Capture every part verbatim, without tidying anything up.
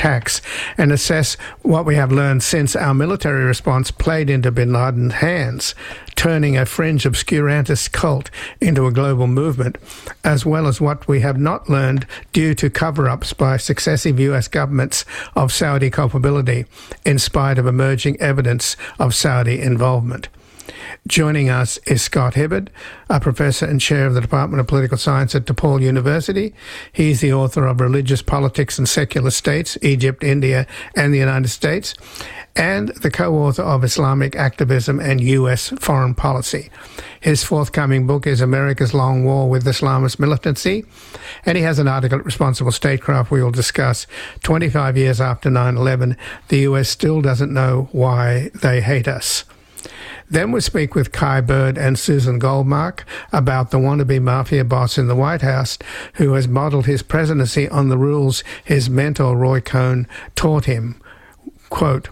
attacks and assess what we have learned since our military response played into bin Laden's hands, turning a fringe obscurantist cult into a global movement, as well as what we have not learned due to cover-ups by successive U S governments of Saudi culpability, in spite of emerging evidence of Saudi involvement. Joining us is Scott Hibberd, a professor and chair of the Department of Political Science at DePaul University. He's the author of Religious Politics and Secular States, Egypt, India, and the United States, and the co-author of Islamic Activism and U S Foreign Policy. His forthcoming book is America's Long War with Islamist Militancy, and he has an article at Responsible Statecraft we will discuss. twenty-five years after nine eleven, the U S still doesn't know why they hate us. Then we'll speak with Kai Bird and Susan Goldmark about the wannabe mafia boss in the White House who has modeled his presidency on the rules his mentor Roy Cohn taught him. Quote,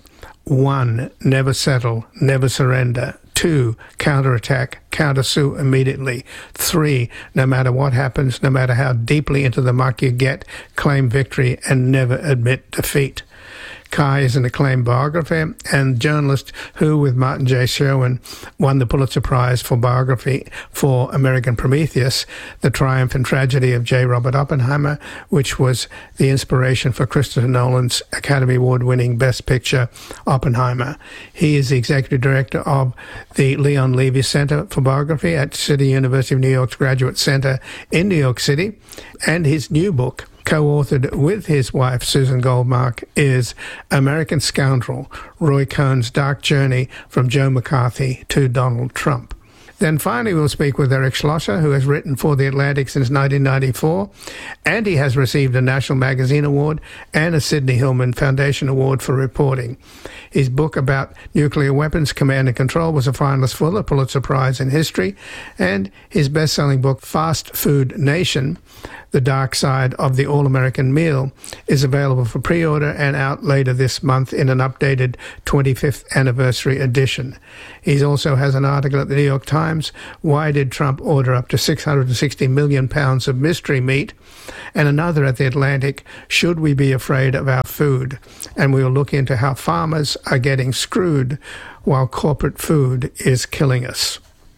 one, never settle, never surrender. Two, counterattack, countersue immediately. Three, no matter what happens, no matter how deeply into the muck you get, claim victory and never admit defeat. Kai is an acclaimed biographer and journalist who, with Martin J. Sherwin, won the Pulitzer Prize for biography for American Prometheus, The Triumph and Tragedy of J. Robert Oppenheimer, which was the inspiration for Christopher Nolan's Academy Award-winning Best Picture, Oppenheimer. He is the executive director of the Leon Levy Center for Biography at City University of New York's Graduate Center in New York City, and his new book, co-authored with his wife, Susan Goldmark, is American Scoundrel, Roy Cohn's Dark Journey from Joe McCarthy to Donald Trump. Then finally we'll speak with Eric Schlosser, who has written for The Atlantic since nineteen ninety-four, and he has received a National Magazine Award and a Sidney Hillman Foundation Award for reporting. His book about nuclear weapons command and control was a finalist for the Pulitzer Prize in History, and his best-selling book, Fast Food Nation, The Dark Side of the All-American Meal, is available for pre-order and out later this month in an updated twenty-fifth anniversary edition. He also has an article at the New York Times, Why Did Trump Order Up to six hundred sixty million pounds of mystery meat? And another at the Atlantic, Should We Be Afraid of Our Food? And we will look into how farmers are getting screwed while corporate food is killing us.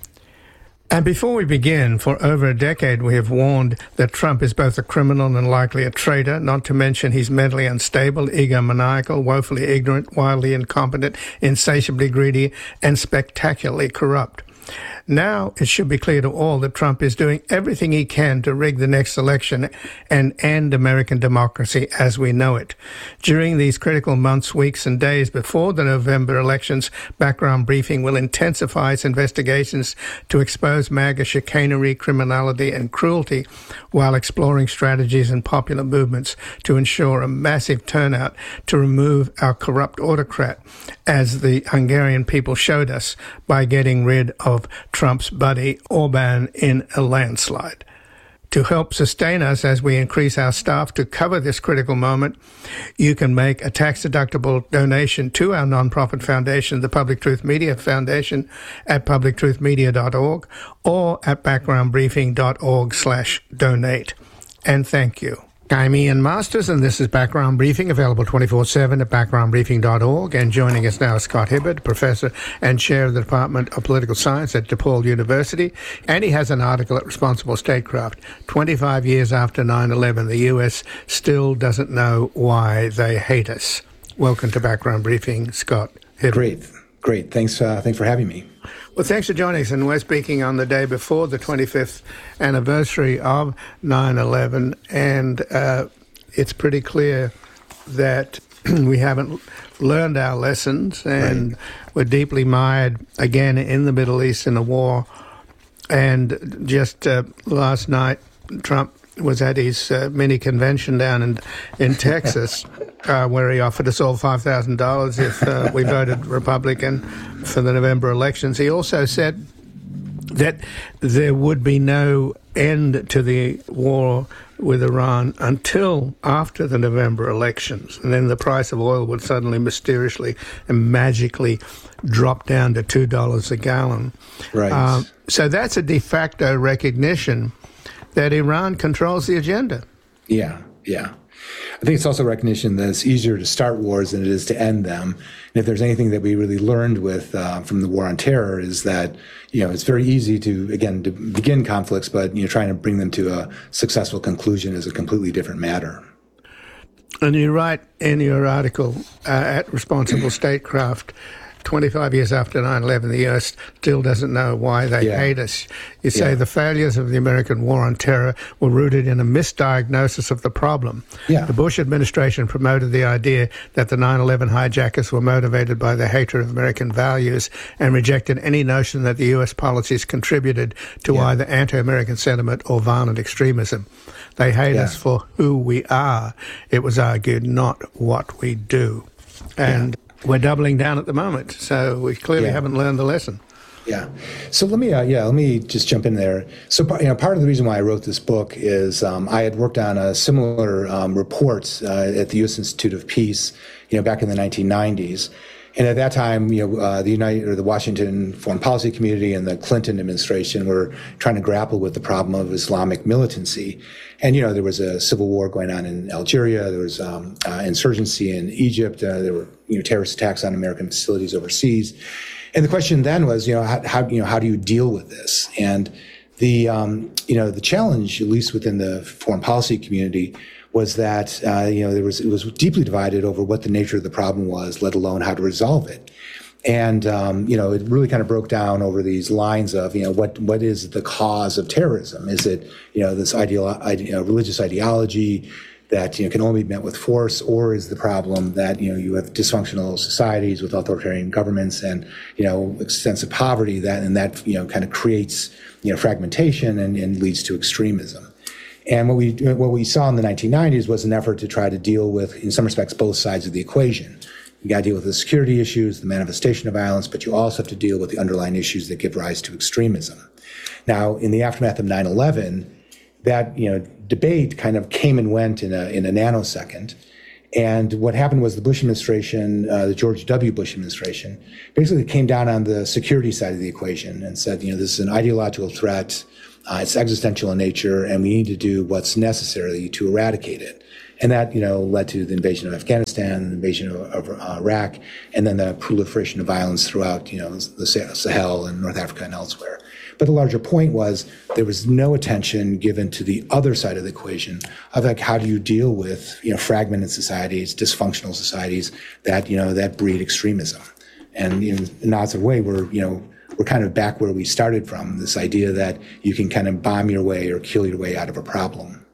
And before we begin, for over a decade we have warned that Trump is both a criminal and likely a traitor, not to mention he's mentally unstable, egomaniacal, woefully ignorant, wildly incompetent, insatiably greedy, and spectacularly corrupt. Now it should be clear to all that Trump is doing everything he can to rig the next election and end American democracy as we know it. During these critical months, weeks, and days before the November elections, Background Briefing will intensify its investigations to expose MAGA chicanery, criminality, and cruelty, while exploring strategies and popular movements to ensure a massive turnout to remove our corrupt autocrat, as the Hungarian people showed us by getting rid of Trump's buddy Orban in a landslide. To help sustain us as we increase our staff to cover this critical moment, you can make a tax-deductible donation to our nonprofit foundation, the Public Truth Media Foundation, at public truth media dot org or at background briefing dot org slash donate. And thank you. I'm Ian Masters, and this is Background Briefing, available twenty-four seven at background briefing dot org. And joining us now is Scott Hibberd, professor and chair of the Department of Political Science at DePaul University. And he has an article at Responsible Statecraft, twenty-five years after nine eleven, the U S still doesn't know why they hate us. Welcome to Background Briefing, Scott Hibberd. Great. Great. Thanks, uh, thanks for having me. Well, thanks for joining us. And we're speaking on the day before the twenty-fifth anniversary of nine eleven. And uh, it's pretty clear that we haven't learned our lessons, and right. We're deeply mired again in the Middle East in a war. And just uh, last night, Trump was at his uh, mini convention down in in Texas, uh, where he offered us all five thousand dollars if uh, we voted Republican for the November elections. He also said that there would be no end to the war with Iran until after the November elections, and then the price of oil would suddenly mysteriously and magically drop down to two dollars a gallon. Right. Um, so that's a de facto recognition that Iran controls the agenda. Yeah, yeah. I think it's also recognition that it's easier to start wars than it is to end them. And if there's anything that we really learned with uh, from the war on terror is that, you know, it's very easy to, again, to begin conflicts, but, you know, trying to bring them to a successful conclusion is a completely different matter. And you write in your article uh, at Responsible Statecraft, twenty-five years after nine eleven, the U S still doesn't know why they yeah. hate us. You say yeah. the failures of the American war on terror were rooted in a misdiagnosis of the problem. Yeah. The Bush administration promoted the idea that the nine eleven hijackers were motivated by the hatred of American values and rejected any notion that the U S policies contributed to yeah. either anti-American sentiment or violent extremism. They hate yeah. us for who we are, it was argued, not what we do. And yeah. we're doubling down at the moment, so we clearly yeah. haven't learned the lesson. Yeah. So let me, uh, yeah, let me just jump in there. So, you know, part of the reason why I wrote this book is um, I had worked on a similar um, report uh, at the U S Institute of Peace, you know, back in the nineteen nineties. And at that time, you know, uh, the United or the Washington foreign policy community and the Clinton administration were trying to grapple with the problem of Islamic militancy. And, you know, there was a civil war going on in Algeria. There was um, uh, insurgency in Egypt. Uh, there were, you know, terrorist attacks on American facilities overseas. And the question then was, you know, how, how you know, how do you deal with this? And the, um, you know, the challenge, at least within the foreign policy community, was that, uh, you know, there was, it was deeply divided over what the nature of the problem was, let alone how to resolve it. And, um, you know, it really kind of broke down over these lines of, you know, what, what is the cause of terrorism? Is it, you know, this ideal, you know, religious ideology that, you know, can only be met with force, or is the problem that, you know, you have dysfunctional societies with authoritarian governments and, you know, extensive poverty that, and that, you know, kind of creates, you know, fragmentation and, and leads to extremism. And what we what we saw in the nineteen nineties was an effort to try to deal with, in some respects, both sides of the equation. You got to deal with the security issues, the manifestation of violence, but you also have to deal with the underlying issues that give rise to extremism. Now, in the aftermath of nine eleven, that, you know, debate kind of came and went in a in a nanosecond. And what happened was the Bush administration, uh, the George W. Bush administration, basically came down on the security side of the equation and said, you know, this is an ideological threat. Uh, it's existential in nature, and we need to do what's necessary to eradicate it. And that, you know, led to the invasion of Afghanistan, the invasion of, of uh, Iraq, and then the proliferation of violence throughout, you know, the Sahel and North Africa and elsewhere. But the larger point was there was no attention given to the other side of the equation of, like, how do you deal with, you know, fragmented societies, dysfunctional societies that, you know, that breed extremism. And in a lots of way, we're, you know, we're kind of back where we started from, this idea that you can kind of bomb your way or kill your way out of a problem.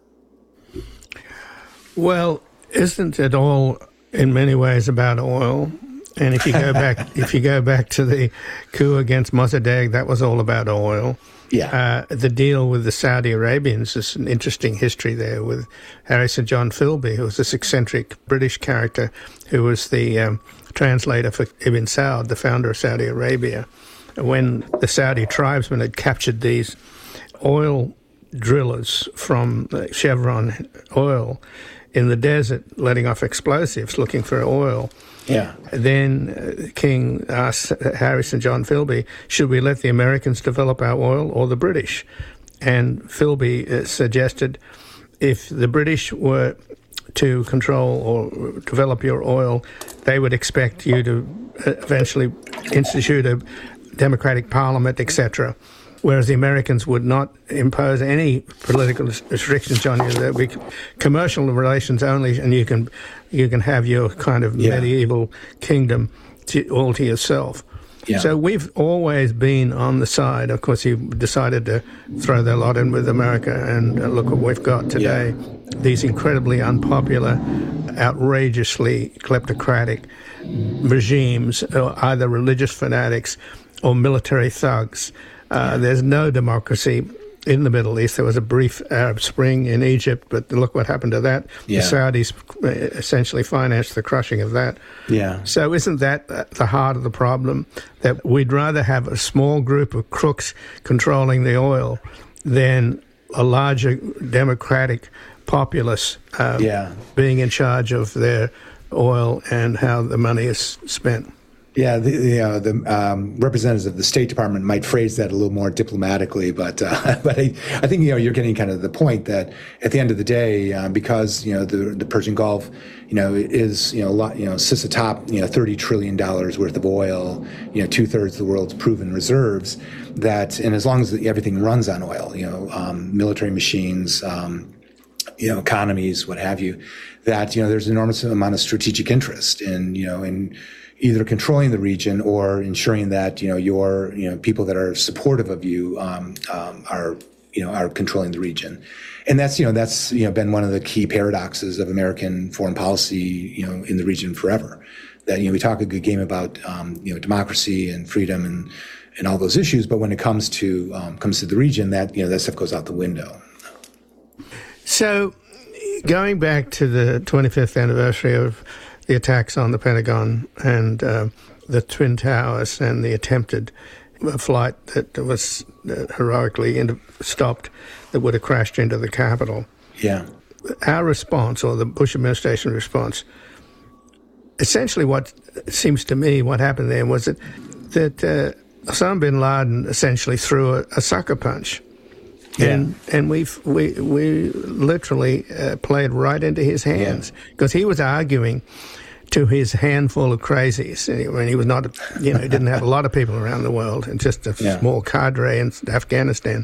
Well, isn't it all in many ways about oil? And if you go back, if you go back to the coup against Mossadegh, that was all about oil. Yeah. Uh, the deal with the Saudi Arabians is an interesting history there with Harrison John Philby, who was this eccentric British character who was the um, translator for Ibn Saud, the founder of Saudi Arabia. When the Saudi tribesmen had captured these oil drillers from Chevron Oil in the desert, letting off explosives, looking for oil. Yeah. Then uh, King asked Harrison John Philby, should we let the Americans develop our oil or the British? And Philby uh, suggested if the British were to control or develop your oil, they would expect you to eventually institute a democratic parliament, et cetera, whereas the Americans would not impose any political restrictions on you. That we commercial relations only, and you can you can have your kind of yeah. medieval kingdom to, all to yourself. Yeah. So we've always been on the side. Of course, you decided to throw their lot in with America, and uh, look what we've got today. Yeah. These incredibly unpopular, outrageously kleptocratic regimes, either religious fanatics or military thugs. Uh, there's no democracy in the Middle East. There was a brief Arab Spring in Egypt, but look what happened to that. Yeah. The Saudis essentially financed the crushing of that. Yeah. So isn't that the heart of the problem, that we'd rather have a small group of crooks controlling the oil than a larger democratic populace um, yeah. being in charge of their oil and how the money is spent? Yeah, the, the, uh, the um, representatives of the State Department might phrase that a little more diplomatically, but uh, but I, I think you know you're getting kind of the point that at the end of the day, uh, because you know the the Persian Gulf, you know, is you know a lot you know sits atop you know thirty trillion dollars worth of oil, you know two thirds of the world's proven reserves. That and as long as everything runs on oil, you know, um, military machines, um, you know, economies, what have you, that you know there's an enormous amount of strategic interest in you know in either controlling the region or ensuring that you know your you know people that are supportive of you um, um, are you know are controlling the region, and that's you know that's you know been one of the key paradoxes of American foreign policy you know in the region forever. That you know we talk a good game about um, you know democracy and freedom and and all those issues, but when it comes to um, comes to the region, that you know that stuff goes out the window. So, going back to the twenty-fifth anniversary of the attacks on the Pentagon and uh, the Twin Towers and the attempted flight that was uh, heroically in- stopped that would have crashed into the Capitol. Yeah. Our response, or the Bush administration response, essentially what seems to me what happened there was that, that uh, Osama bin Laden essentially threw a, a sucker punch. Yeah. And and we we we literally uh, played right into his hands because yeah. he was arguing to his handful of crazies. When he was not, you know, he didn't have a lot of people around the world and just a yeah. small cadre in Afghanistan.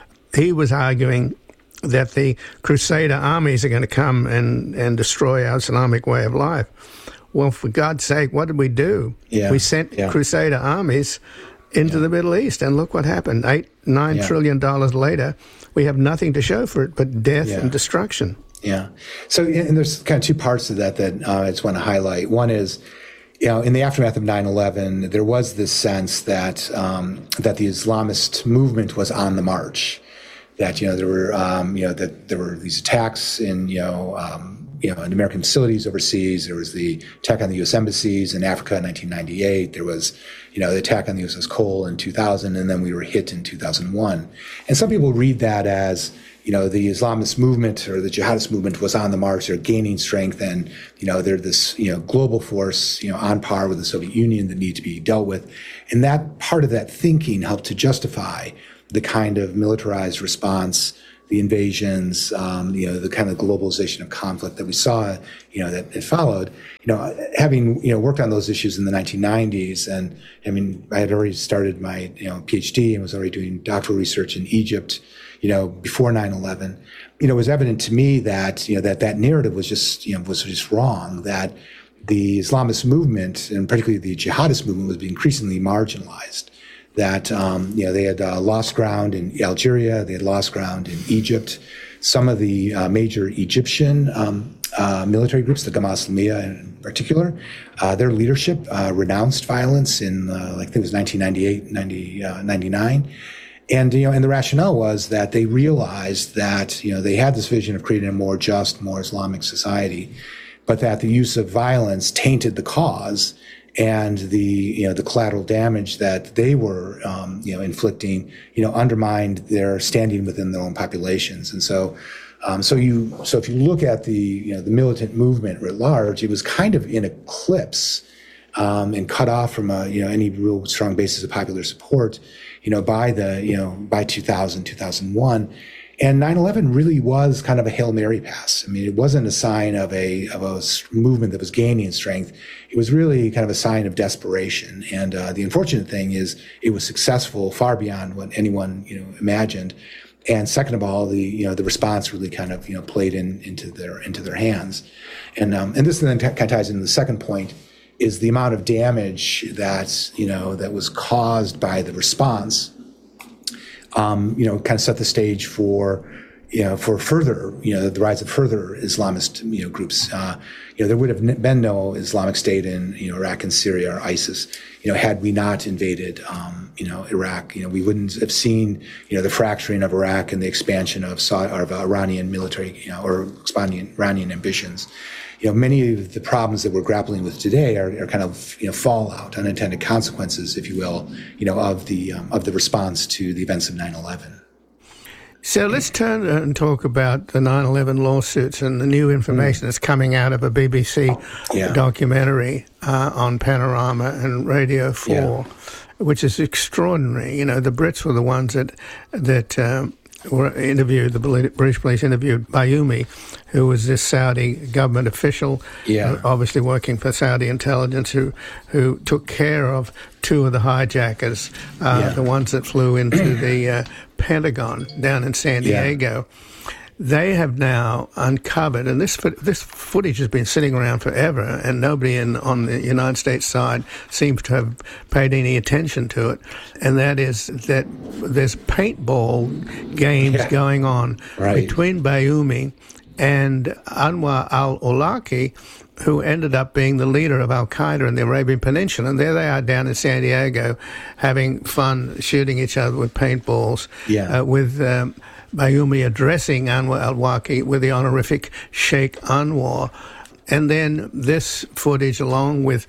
He was arguing that the Crusader armies are going to come and, and destroy our Islamic way of life. Well, for God's sake, what did we do? Yeah. We sent yeah. Crusader armies into yeah. the Middle East, and look what happened. Eight, nine yeah. trillion dollars later, we have nothing to show for it but death yeah. and destruction. Yeah. So, and there's kind of two parts to that that uh, I just want to highlight. One is, you know, in the aftermath of nine eleven, there was this sense that um, that the Islamist movement was on the march. That you know there were um, you know that there were these attacks in you know um, you know in American facilities overseas. There was the attack on the U S embassies in Africa in nineteen ninety-eight. There was you know the attack on the U S S Cole in two thousand, and then we were hit in two thousand one. And some people read that as you know the Islamist movement or the jihadist movement was on the march. They're gaining strength, and you know they're this you know global force you know on par with the Soviet Union that need to be dealt with. And that part of that thinking helped to justify the kind of militarized response, the invasions, um, you know, the kind of globalization of conflict that we saw, you know, that it followed. You know, having, you know, worked on those issues in the nineteen nineties, and I mean, I had already started my, you know, PhD and was already doing doctoral research in Egypt, you know, before nine eleven. You know, it was evident to me that, you know, that that narrative was just, you know, was just wrong, that the Islamist movement, and particularly the jihadist movement, was being increasingly marginalized. That um, you know they had uh, lost ground in Algeria, they had lost ground in Egypt. Some of the uh, major Egyptian um, uh, military groups, the Jamaat Islamiyah in particular, uh, their leadership uh, renounced violence in uh, like I think it was nineteen ninety-eight, ninety, uh, ninety-nine, and you know and the rationale was that they realized that you know they had this vision of creating a more just, more Islamic society, but that the use of violence tainted the cause. And the you know the collateral damage that they were um, you know inflicting you know undermined their standing within their own populations, and so um, so you so if you look at the you know the militant movement writ large, it was kind of in eclipse um, and cut off from a, you know any real strong basis of popular support you know by the you know by two thousand, two thousand one. And nine eleven really was kind of a Hail Mary pass. I mean, it wasn't a sign of a of a movement that was gaining strength. It was really kind of a sign of desperation. And uh, the unfortunate thing is, it was successful far beyond what anyone you know imagined. And second of all, the you know the response really kind of you know played in into their into their hands. And um, and this then t- kind of ties into the second point, is the amount of damage that you know that was caused by the response. Um, you know, kind of set the stage for, you know, for further, you know, the rise of further Islamist, you know, groups. Uh, you know, there would have been no Islamic State in, you know, Iraq and Syria or ISIS, you know, had we not invaded, um, you know, Iraq. You know, we wouldn't have seen, you know, the fracturing of Iraq and the expansion of, Saudi, of Iranian military, you know, or expanding Iranian ambitions. You know, many of the problems that we're grappling with today are, are kind of, you know, fallout, unintended consequences, if you will, you know, of the um, of the response to the events of nine eleven. So let's turn and talk about the nine eleven lawsuits and the new information mm. that's coming out of a B B C yeah. documentary uh, on Panorama and Radio four, yeah. which is extraordinary. You know, the Brits were the ones that that um, were interviewed, the British police interviewed Bayoumi, who was this Saudi government official, yeah. obviously working for Saudi intelligence, who who took care of two of the hijackers, uh, yeah. the ones that flew into the uh, Pentagon down in San Diego. Yeah. They have now uncovered, and this this footage has been sitting around forever, and nobody in, on the United States side seems to have paid any attention to it, and that is that there's paintball games yeah. going on right. between Bayoumi and Anwar al-Awlaki, who ended up being the leader of al-Qaeda in the Arabian Peninsula. And there they are down in San Diego having fun, shooting each other with paintballs, yeah. uh, with um, Bayoumi addressing Anwar al-Awlaki with the honorific Sheikh Anwar. And then this footage, along with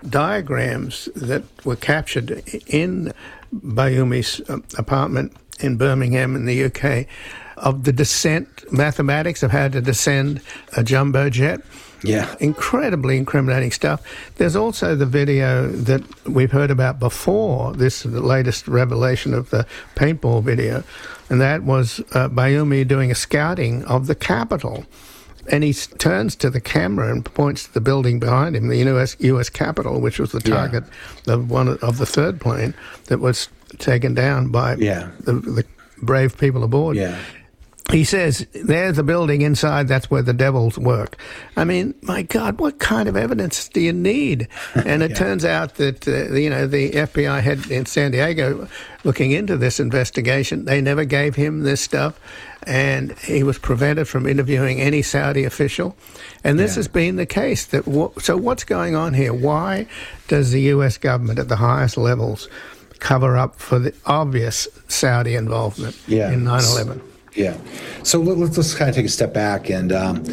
diagrams that were captured in Bayoumi's apartment in Birmingham in the U K, of the descent, mathematics of how to descend a jumbo jet. Yeah. Incredibly incriminating stuff. There's also the video that we've heard about before, this the latest revelation of the paintball video, and that was uh, Bayoumi doing a scouting of the Capitol. And he turns to the camera and points to the building behind him, the U S U S Capitol, which was the target yeah. of one of the third plane that was taken down by yeah. the, the brave people aboard. Yeah. He says, there's the building inside, that's where the devils work. I mean, my God, what kind of evidence do you need? And it yeah. turns out that, uh, you know, the F B I head in San Diego looking into this investigation, they never gave him this stuff, and he was prevented from interviewing any Saudi official. And this yeah. has been the case. That w- So what's going on here? Why does the U S government at the highest levels cover up for the obvious Saudi involvement yeah. in nine eleven? Yeah. So let's, let's kind of take a step back. And um,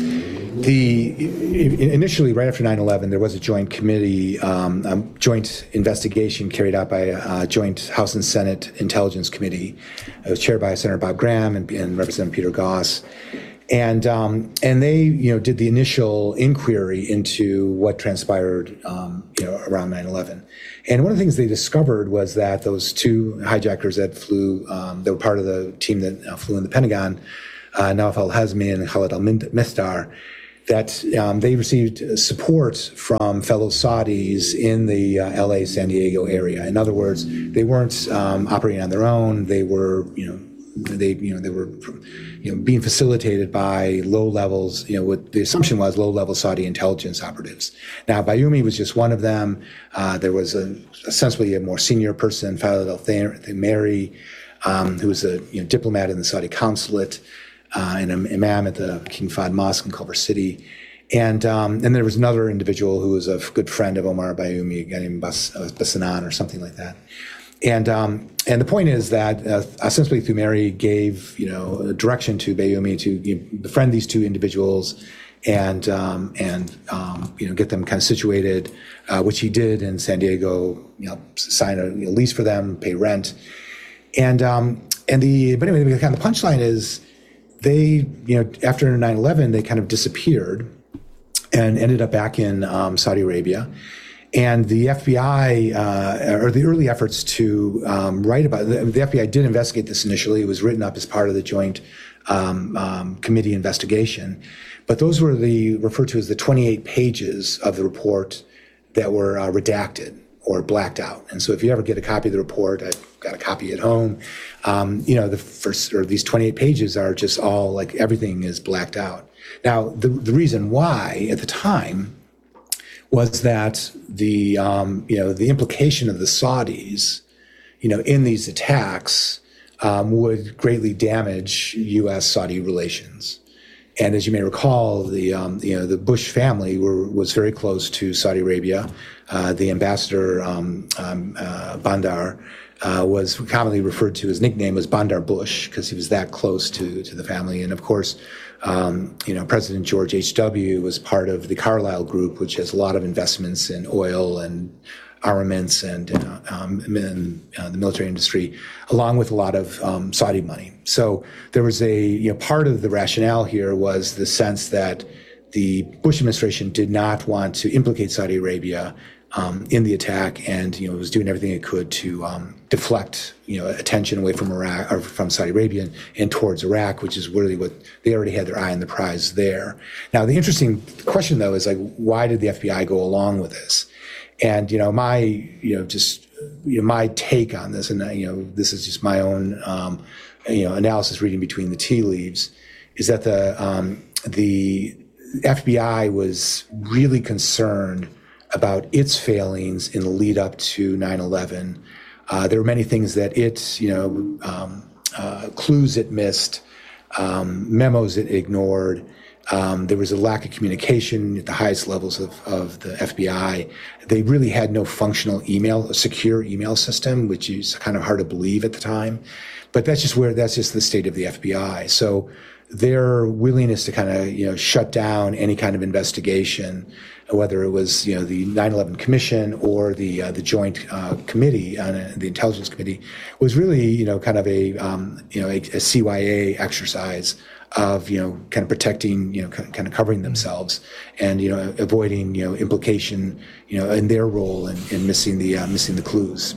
the initially, right after nine eleven, there was a joint committee, um, a joint investigation carried out by a, a joint House and Senate Intelligence Committee. It was chaired by Senator Bob Graham and, and Representative Peter Goss. And um, and they, you know, did the initial inquiry into what transpired, um, you know, around nine eleven. And one of the things they discovered was that those two hijackers that flew, um, that were part of the team that uh, flew in the Pentagon, uh, Nawaf al-Hazmi and Khalid al-Mistar, that um, they received support from fellow Saudis in the uh, L A San Diego area. In other words, they weren't um, operating on their own. They were, you know, they, you know, they were, you know, being facilitated by low levels, you know, what the assumption was low level Saudi intelligence operatives. Now, Bayoumi was just one of them. Uh, there was a, essentially a more senior person, Khalid al-Thameri, um, who was a you know, diplomat in the Saudi consulate, uh, and an imam at the King Fahd Mosque in Culver City. And um, and there was another individual who was a good friend of Omar Bayoumi, a guy named Bas, uh, Basanan or something like that. And um, and the point is that uh, ostensibly Thumeri gave you know a direction to Bayoumi to you know, befriend these two individuals and um, and um, you know get them kind of situated, uh, which he did in San Diego. You know, sign a you know, lease for them, pay rent, and um, and the but anyway, the kind of the punchline is they you know after nine eleven they kind of disappeared and ended up back in um, Saudi Arabia. And the F B I, uh, or the early efforts to um, write about the, the F B I did investigate this initially. It was written up as part of the joint um, um, committee investigation. But those were the referred to as the twenty-eight pages of the report that were uh, redacted or blacked out. And so if you ever get a copy of the report, I've got a copy at home, um, you know, the first, or these twenty-eight pages are just all like everything is blacked out. Now, the, the reason why at the time was that the um, you know the implication of the Saudis, you know, in these attacks um, would greatly damage U S Saudi relations. And as you may recall, the um, you know the Bush family were was very close to Saudi Arabia. Uh, the ambassador um, um, uh, Bandar uh, was commonly referred to. His nickname was Bandar Bush because he was that close to to the family. And of course, Um, you know, President George H W was part of the Carlyle Group, which has a lot of investments in oil and armaments and, uh, um, and uh, the military industry, along with a lot of um, Saudi money. So there was a, you know, part of the rationale here was the sense that the Bush administration did not want to implicate Saudi Arabia um, in the attack, and you know was doing everything it could to um, deflect you know attention away from Iraq or from Saudi Arabia and, and towards Iraq, which is really what they already had their eye on the prize there. Now, the interesting question though is like, why did the F B I go along with this? And you know, my you know just you know my take on this, and you know this is just my own um, you know analysis, reading between the tea leaves, is that the um, the F B I was really concerned about its failings in the lead up to nine eleven. Uh, there were many things that it, you know, um, uh, clues it missed, um, memos it ignored. Um, there was a lack of communication at the highest levels of, of the F B I. They really had no functional email, a secure email system, which is kind of hard to believe at the time. But that's just where, that's just the state of the F B I. So their willingness to kind of, you know, shut down any kind of investigation, whether it was, you know, the nine eleven Commission or the uh, the Joint uh, Committee on uh, the Intelligence Committee, was really, you know, kind of a, um, you know, a, a C Y A exercise of, you know, kind of protecting, you know, kind of covering themselves and, you know, avoiding, you know, implication, you know, in their role in, in missing the uh, missing the clues.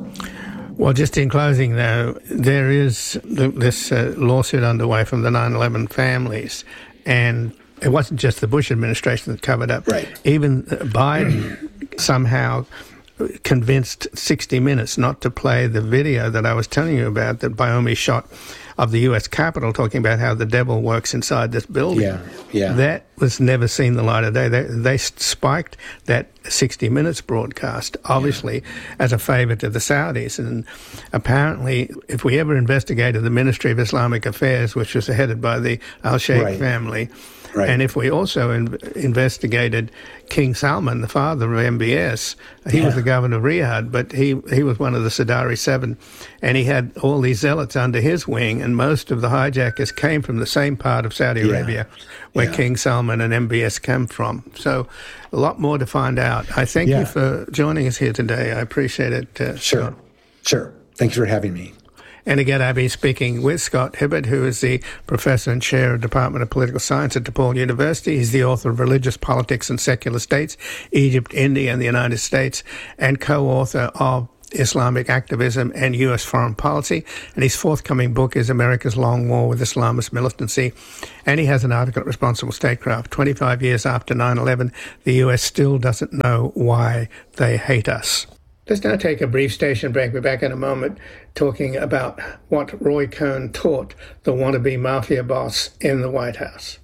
Well, just in closing, though, there is this uh, lawsuit underway from the nine eleven families, and it wasn't just the Bush administration that covered up. Right. Even Biden somehow convinced sixty minutes not to play the video that I was telling you about that Biomi shot of the U S Capitol, talking about how the devil works inside this building. Yeah, yeah. That was never seen the light of day. They, they spiked that sixty minutes broadcast, obviously, yeah. as a favour to the Saudis. And apparently, if we ever investigated the Ministry of Islamic Affairs, which was headed by the Al-Sheikh right. family, right. and if we also in, investigated King Salman, the father of M B S, he yeah. was the governor of Riyadh, but he, he was one of the Sadari Seven, and he had all these zealots under his wing, and most of the hijackers came from the same part of Saudi yeah. Arabia where yeah. King Salman and M B S came from. So a lot more to find out. I thank yeah. you for joining us here today. I appreciate it. Uh, sure. Scott. Sure. Thank you for having me. And again, I've been speaking with Scott Hibbert, who is the Professor and Chair of Department of Political Science at DePaul University. He's the author of Religious Politics and Secular States, Egypt, India, and the United States, and co-author of Islamic Activism and U S Foreign Policy. And his forthcoming book is America's Long War with Islamist Militancy. And he has an article at Responsible Statecraft. twenty-five years after nine eleven, the U S still doesn't know why they hate us. Let's now take a brief station break. We're back in a moment talking about what Roy Cohn taught the wannabe mafia boss in the White House.